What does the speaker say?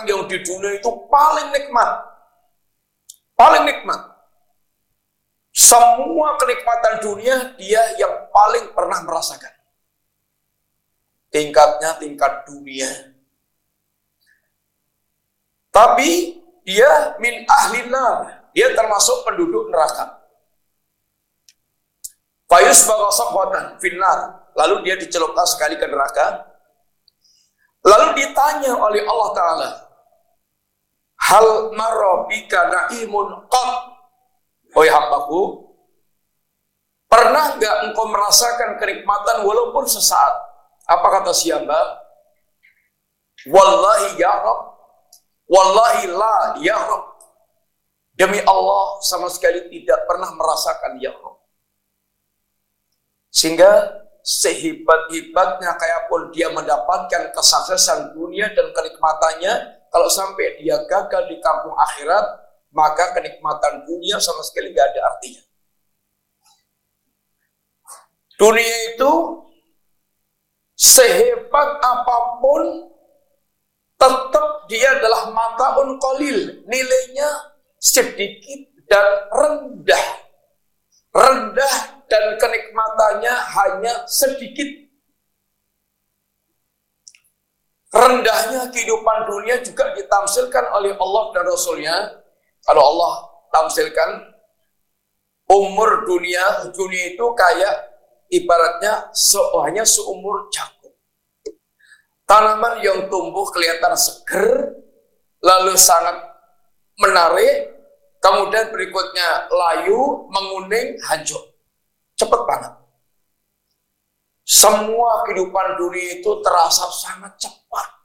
orang yang di dunia itu paling nikmat. Paling nikmat. Semua kenikmatan dunia dia yang paling pernah merasakan. Tingkatnya tingkat dunia. Tapi dia min ahlinar. Dia termasuk penduduk neraka. Fayus bagasaqatan finnar. Lalu dia dicelupkan sekali ke neraka. Lalu ditanya oleh Allah Ta'ala, hal marobika na'imun qad, oi hambaku, pernah nggak engkau merasakan kenikmatan walaupun sesaat? Apa kata si hamba? Wallahi ya Rabb, wallahi la ya Rabb. Demi Allah sama sekali tidak pernah merasakan ya Rabb. Sehingga sehebat-hebatnya kayak pun dia mendapatkan kesuksesan dunia dan kenikmatannya, kalau sampai dia gagal di kampung akhirat, maka kenikmatan dunia sama sekali gak ada artinya. Dunia itu sehebat apapun, tetap dia adalah mataun qalil, nilainya sedikit dan rendah. Rendah dan kenikmatannya hanya sedikit. Rendahnya kehidupan dunia juga ditamsilkan oleh Allah dan Rasulnya. Kalau Allah tamsilkan umur dunia itu kayak ibaratnya hanya seumur jagung. Tanaman yang tumbuh kelihatan seger, lalu sangat menarik, kemudian berikutnya layu, menguning, hancur. Cepat banget. Semua kehidupan dunia itu terasa sangat cepat.